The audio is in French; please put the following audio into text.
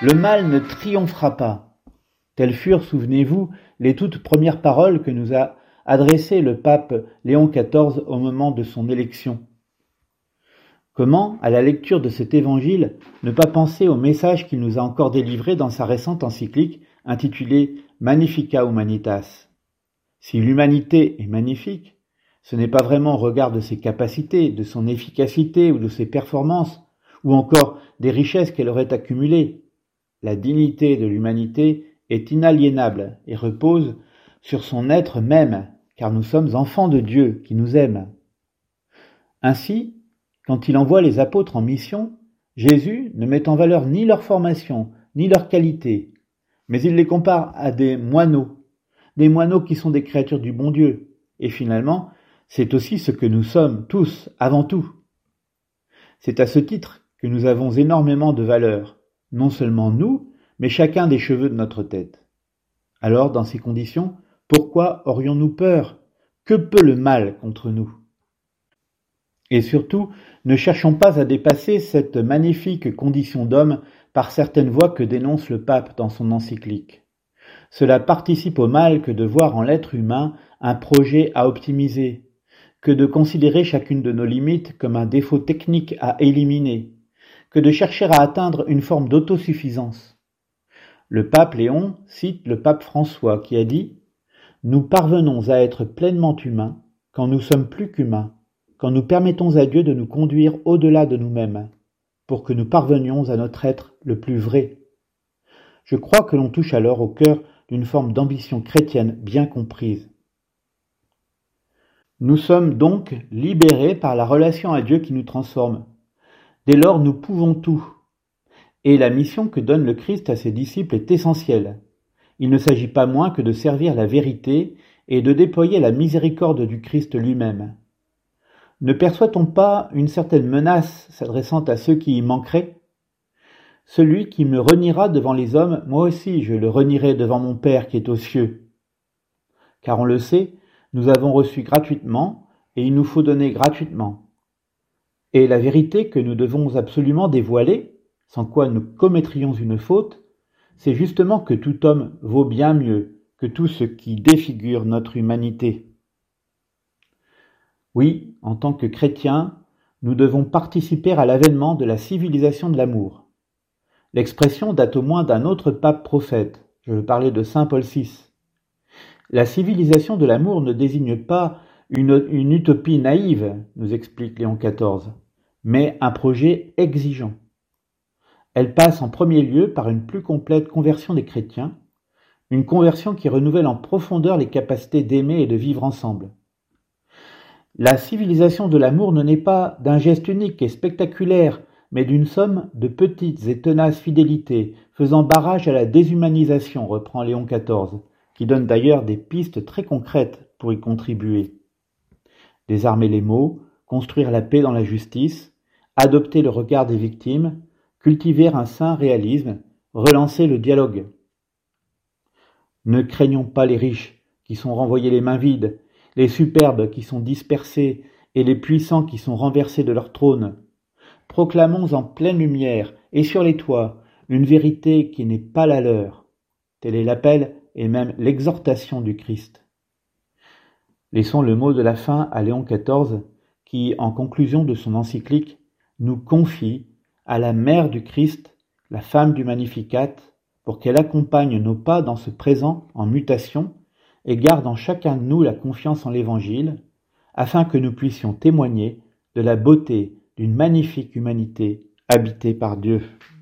Le mal ne triomphera pas. Telles furent, souvenez-vous, les toutes premières paroles que nous a adressées le pape Léon XIV au moment de son élection. Comment, à la lecture de cet évangile, ne pas penser au message qu'il nous a encore délivré dans sa récente encyclique intitulée Magnificat Humanitas. Si l'humanité est magnifique, ce n'est pas vraiment au regard de ses capacités, de son efficacité ou de ses performances, ou encore des richesses qu'elle aurait accumulées. La dignité de l'humanité est inaliénable et repose sur son être même, car nous sommes enfants de Dieu qui nous aime. Ainsi, quand il envoie les apôtres en mission, Jésus ne met en valeur ni leur formation, ni leur qualité, mais il les compare à des moineaux qui sont des créatures du bon Dieu. Et finalement, c'est aussi ce que nous sommes tous, avant tout. C'est à ce titre que nous avons énormément de valeur, non seulement nous, mais chacun des cheveux de notre tête. Alors, dans ces conditions, pourquoi aurions-nous peur? Que peut le mal contre nous? Et surtout, ne cherchons pas à dépasser cette magnifique condition d'homme par certaines voies que dénonce le pape dans son encyclique. Cela participe au mal que de voir en l'être humain un projet à optimiser, que de considérer chacune de nos limites comme un défaut technique à éliminer, que de chercher à atteindre une forme d'autosuffisance. Le pape Léon cite le pape François qui a dit « Nous parvenons à être pleinement humains quand nous sommes plus qu'humains, quand nous permettons à Dieu de nous conduire au-delà de nous-mêmes, pour que nous parvenions à notre être le plus vrai. » Je crois que l'on touche alors au cœur d'une forme d'ambition chrétienne bien comprise. Nous sommes donc libérés par la relation à Dieu qui nous transforme. Dès lors, nous pouvons tout. Et la mission que donne le Christ à ses disciples est essentielle. Il ne s'agit pas moins que de servir la vérité et de déployer la miséricorde du Christ lui-même. Ne perçoit-on pas une certaine menace s'adressant à ceux qui y manqueraient? Celui qui me reniera devant les hommes, moi aussi je le renierai devant mon Père qui est aux cieux. Car on le sait, nous avons reçu gratuitement et il nous faut donner gratuitement. Et la vérité que nous devons absolument dévoiler, sans quoi nous commettrions une faute, c'est justement que tout homme vaut bien mieux que tout ce qui défigure notre humanité. Oui, en tant que chrétiens, nous devons participer à l'avènement de la civilisation de l'amour. L'expression date au moins d'un autre pape prophète, je veux parler de saint Paul VI. La civilisation de l'amour ne désigne pas une utopie naïve, nous explique Léon XIV, mais un projet exigeant. Elle passe en premier lieu par une plus complète conversion des chrétiens, une conversion qui renouvelle en profondeur les capacités d'aimer et de vivre ensemble. La civilisation de l'amour ne naît pas d'un geste unique et spectaculaire, mais d'une somme de petites et tenaces fidélités, faisant barrage à la déshumanisation, reprend Léon XIV, qui donne d'ailleurs des pistes très concrètes pour y contribuer. Désarmer les mots, construire la paix dans la justice, adopter le regard des victimes, cultiver un sain réalisme, relancer le dialogue. Ne craignons pas les riches, qui sont renvoyés les mains vides, les superbes qui sont dispersés et les puissants qui sont renversés de leur trône. Proclamons en pleine lumière et sur les toits une vérité qui n'est pas la leur. Tel est l'appel et même l'exhortation du Christ. Laissons le mot de la fin à Léon XIV qui, en conclusion de son encyclique, nous confie à la mère du Christ, la femme du Magnificat, pour qu'elle accompagne nos pas dans ce présent en mutation et garde en chacun de nous la confiance en l'Évangile, afin que nous puissions témoigner de la beauté d'une magnifique humanité habitée par Dieu.